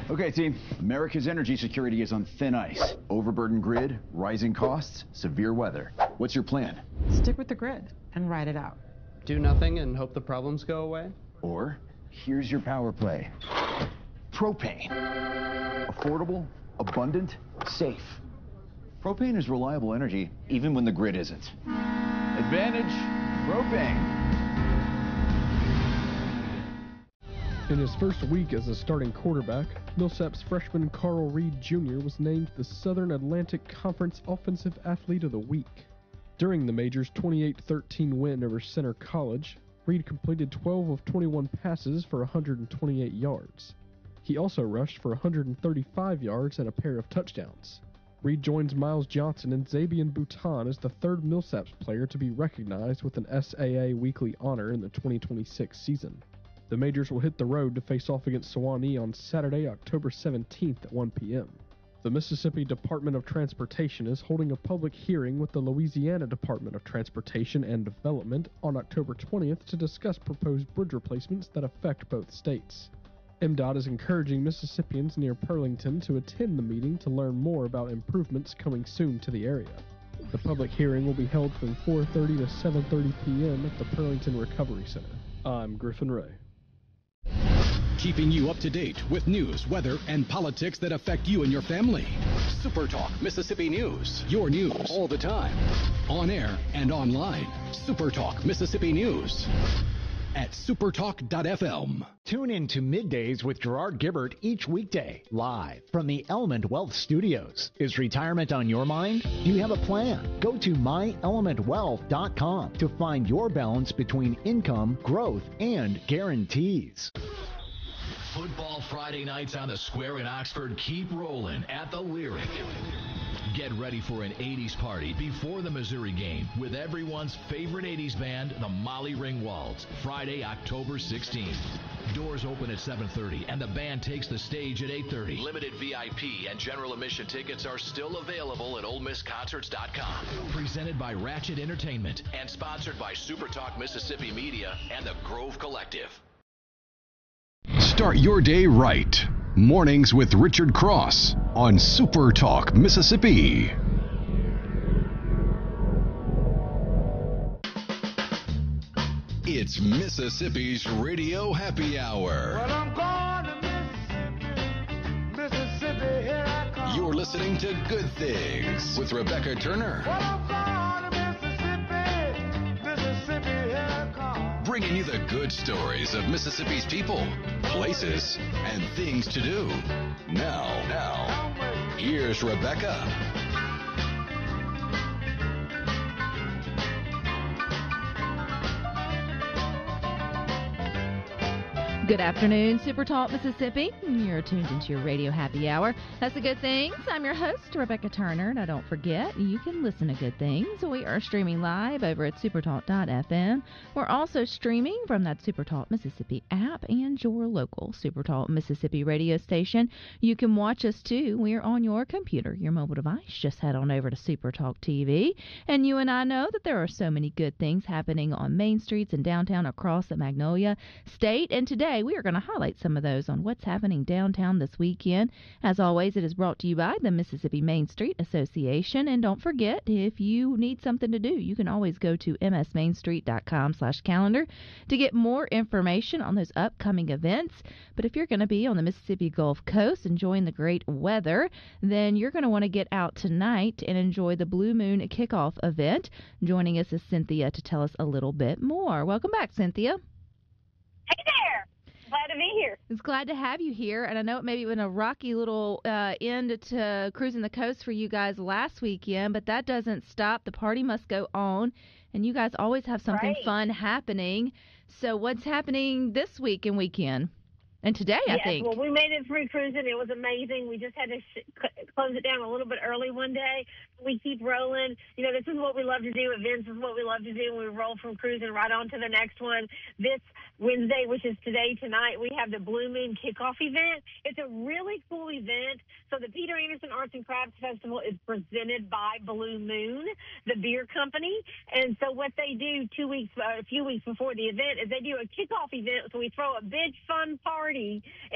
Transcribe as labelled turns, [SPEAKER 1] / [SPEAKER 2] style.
[SPEAKER 1] Okay, team. America's energy security is on thin ice. Overburdened grid, rising costs, severe weather. What's your plan?
[SPEAKER 2] Stick with the grid and ride it out.
[SPEAKER 3] Do nothing and hope the problems go away?
[SPEAKER 1] Or, here's your power play. Propane. Affordable, abundant, safe. Propane is reliable energy even when the grid isn't. Advantage propane.
[SPEAKER 4] In his first week as a starting quarterback, Millsap's freshman Carl Reed Jr. was named the Southern Atlantic Conference Offensive Athlete of the Week. During the Major's 28-13 win over Center College, Reed completed 12 of 21 passes for 128 yards. He also rushed for 135 yards and a pair of touchdowns. Reed joins Miles Johnson and Xavier Bouton as the third Millsaps player to be recognized with an SAA Weekly honor in the 2026 season. The Majors will hit the road to face off against Sewanee on Saturday, October 17th at 1 p.m. The Mississippi Department of Transportation is holding a public hearing with the Louisiana Department of Transportation and Development on October 20th to discuss proposed bridge replacements that affect both states. MDOT is encouraging Mississippians near Pearlington to attend the meeting to learn more about improvements coming soon to the area. The public hearing will be held from 4:30 to 7:30 p.m. at the Pearlington Recovery Center. I'm Griffin Ray.
[SPEAKER 5] Keeping you up to date with news, weather, and politics that affect you and your family. Super Talk Mississippi News. Your news all the time. On air and online. Super Talk Mississippi News. At supertalk.fm.
[SPEAKER 6] Tune in to Middays with Gerard Gibbert each weekday, live from the Element Wealth Studios. Is retirement on your mind? Do you have a plan? Go to myelementwealth.com to find your balance between income, growth, and guarantees.
[SPEAKER 7] Football Friday nights on the Square in Oxford keep rolling at the Lyric. Get ready for an 80s party before the Missouri game with everyone's favorite 80s band, the Molly Ringwalds, Friday, October 16th. Doors open at 7:30 and the band takes the stage at 8:30. Limited VIP and general admission tickets are still available at OleMissConcerts.com. Presented by Ratchet Entertainment and sponsored by Super Talk Mississippi Media and the Grove Collective.
[SPEAKER 5] Start your day right. Mornings with Richard Cross on Super Talk Mississippi. It's Mississippi's Radio Happy Hour.
[SPEAKER 8] Well, I'm going to Mississippi, here I come.
[SPEAKER 5] You're listening to Good Things with Rebecca Turner.
[SPEAKER 8] Well, I'm going to Mississippi, here I come.
[SPEAKER 5] Bringing you the good stories of Mississippi's people, places, and things to do. Now, here's Rebecca.
[SPEAKER 9] Good afternoon, Super Talk Mississippi. You're tuned into your Radio Happy Hour. That's the Good Things. I'm your host, Rebecca Turner. Now, don't forget, you can listen to Good Things. We are streaming live over at supertalk.fm. We're also streaming from that Supertalk Mississippi app and your local Supertalk Mississippi radio station. You can watch us, too. We're on your computer, your mobile device. Just head on over to Supertalk TV. And you and I know that there are so many good things happening on main streets and downtown across the Magnolia State. And today, we are going to highlight some of those on what's happening downtown this weekend. As always, it is brought to you by the Mississippi Main Street Association. And don't forget, if you need something to do, you can always go to msmainstreet.com/calendar to get more information on those upcoming events. But if you're going to be on the Mississippi Gulf Coast enjoying the great weather, then you're going to want to get out tonight and enjoy the Blue Moon Kickoff event. Joining us is Cynthia to tell us a little bit more. Welcome back, Cynthia.
[SPEAKER 10] Hey there. Glad to be here.
[SPEAKER 9] It's glad to have you here, and I know it maybe been a rocky little end to Cruising the Coast for you guys last weekend, but that doesn't stop. The party must go on, and you guys always have something fun happening. So what's happening this week and weekend? And today, I think.
[SPEAKER 10] Well, we made it through cruising. It was amazing. We just had to close it down a little bit early one day. We keep rolling. You know, this is what we love to do. Events is what we love to do. We roll from cruising right on to the next one. This Wednesday, which is tonight, we have the Blue Moon Kickoff event. It's a really cool event. So the Peter Anderson Arts and Crafts Festival is presented by Blue Moon, the beer company. And so what they do a few weeks before the event is they do a kickoff event. So we throw a big fun party